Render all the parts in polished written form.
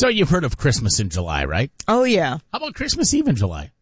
So you've heard of Christmas in July, right? Oh, yeah. How about Christmas Eve in July?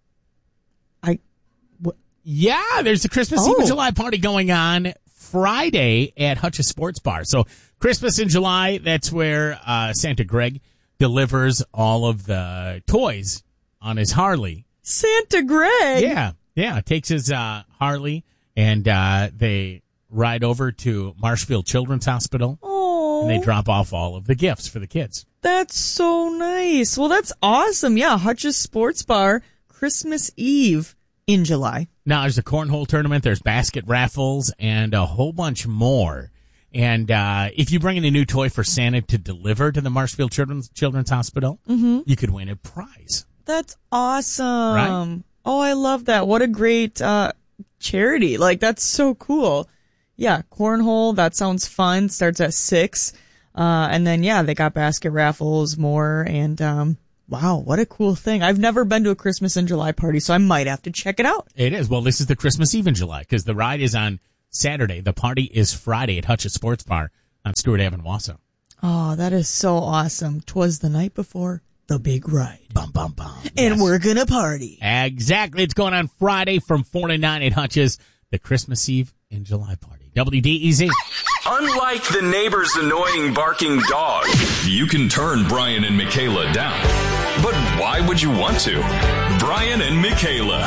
What? Yeah, there's a Christmas Eve in July party going on Friday at Hutch's Sports Bar. So Christmas in July, that's where Santa Greg delivers all of the toys on his Harley. Santa Greg? Yeah. Takes his Harley, and they ride over to Marshfield Children's Hospital. Oh. And they drop off all of the gifts for the kids. That's so nice. Well, that's awesome. Yeah, Hutch's Sports Bar, Christmas Eve in July. Now, there's a cornhole tournament, there's basket raffles, and a whole bunch more. And if you bring in a new toy for Santa to deliver to the Marshfield Children's Hospital, you could win a prize. That's awesome. Right? Oh, I love that. What a great charity. Like, that's so cool. Yeah, cornhole, that sounds fun. Starts at 6. And then, yeah, they got basket raffles, more, and wow, what a cool thing. I've never been to a Christmas in July party, so I might have to check it out. It is. Well, this is the Christmas Eve in July, because the ride is on Saturday. The party is Friday at Hutch's Sports Bar on Stewart Ave in Wausau. Oh, that is so awesome. 'Twas the night before the big ride. Bum, bum, bum. And Yes. we're gonna party. Exactly. It's going on Friday from 4 to 9 at Hutch's, the Christmas Eve in July party. WDEZ. Unlike the neighbor's annoying barking dog, you can turn Brian and Michaela down. But why would you want to? Brian and Michaela,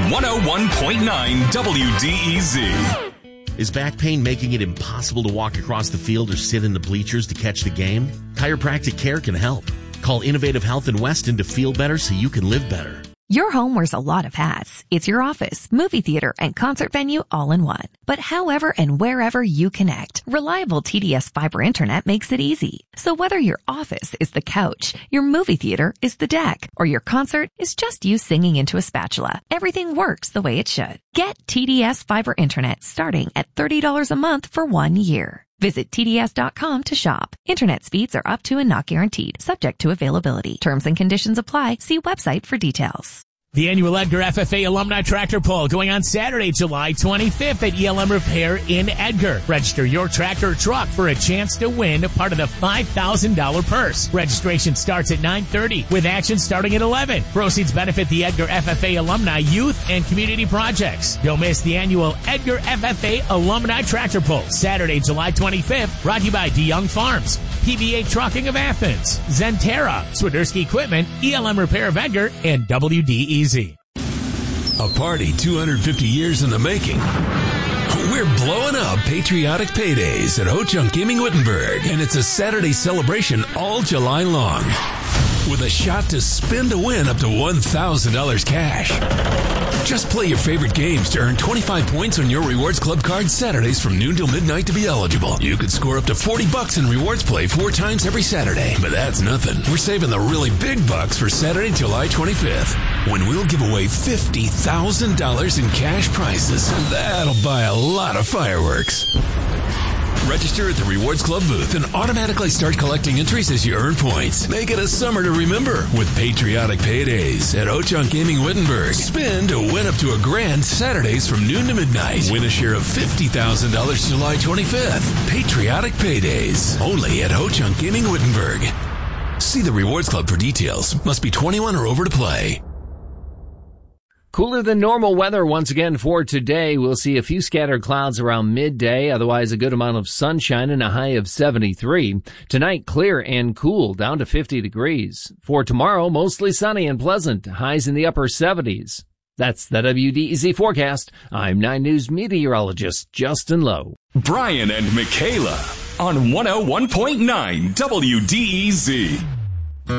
101.9 WDEZ. Is back pain making it impossible to walk across the field or sit in the bleachers to catch the game? Chiropractic care can help. Call Innovative Health in Weston to feel better so you can live better. Your home wears a lot of hats. It's your office, movie theater, and concert venue all in one. But however and wherever you connect, reliable TDS fiber internet makes it easy. So whether your office is the couch, your movie theater is the deck, or your concert is just you singing into a spatula, everything works the way it should. Get TDS fiber internet starting at $30 a month for 1 year. Visit TDS.com to shop. Internet speeds are up to and not guaranteed, subject to availability. Terms and conditions apply. See website for details. The annual Edgar FFA Alumni Tractor Pull going on Saturday, July 25th at ELM Repair in Edgar. Register your tractor or truck for a chance to win part of the $5,000 purse. Registration starts at 9:30 with action starting at 11. Proceeds benefit the Edgar FFA Alumni Youth and Community Projects. Don't miss the annual Edgar FFA Alumni Tractor Pull, Saturday, July 25th, brought to you by DeYoung Farms, PBA Trucking of Athens, Zenterra, Swiderski Equipment, ELM Repair of Edgar, and WDEZ. A party 250 years in the making. We're blowing up patriotic paydays at Ho-Chunk Gaming Wittenberg, and it's a Saturday celebration all July long. With a shot to spin to win up to $1,000 cash. Just play your favorite games to earn 25 points on your Rewards Club card Saturdays from noon till midnight to be eligible. You could score up to $40 in Rewards Play 4 times every Saturday. But that's nothing. We're saving the really big bucks for Saturday, July 25th, when we'll give away $50,000 in cash prizes. That'll buy a lot of fireworks. Register at the Rewards Club booth and automatically start collecting entries as you earn points. Make it a summer to remember with patriotic paydays at Ho-Chunk Gaming Wittenberg. Spin to win up to $1,000 Saturdays from noon to midnight. Win a share of $50,000 July 25th. Patriotic paydays only at Ho-Chunk Gaming Wittenberg. See the Rewards Club for details. Must be 21 or over to play. Cooler than normal weather once again for today. We'll see a few scattered clouds around midday, otherwise a good amount of sunshine and a high of 73. Tonight, clear and cool, down to 50 degrees. For tomorrow, mostly sunny and pleasant, highs in the upper 70s. That's the WDEZ forecast. I'm 9 News meteorologist Justin Lowe. Brian and Michaela on 101.9 WDEZ.